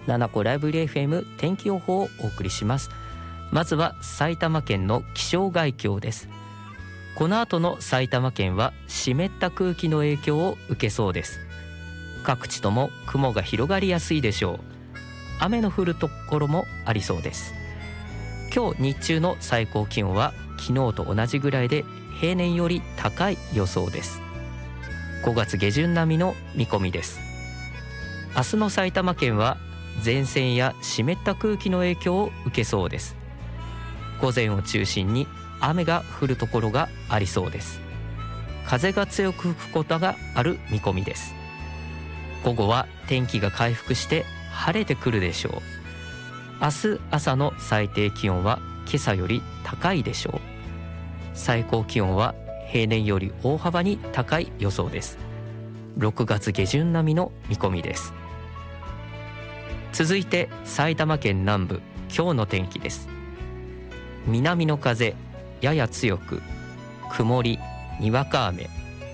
七子ライブリー FM 天気予報をお送りします。まずは埼玉県の気象概況です。この後の埼玉県は湿った空気の影響を受けそうです。各地とも雲が広がりやすいでしょう。雨の降るところもありそうです。今日日中の最高気温は昨日と同じぐらいで平年より高い予想です。5月下旬並みの見込みです。明日の埼玉県は前線や湿った空気の影響を受けそうです。午前を中心に雨が降るところがありそうです。風が強く吹くことがある見込みです。午後は天気が回復して晴れてくるでしょう。明日朝の最低気温は今朝より高いでしょう。最高気温は平年より大幅に高い予想です。6月下旬並みの見込みです。続いて埼玉県南部、今日の天気です。南の風やや強く、曇り、にわか雨、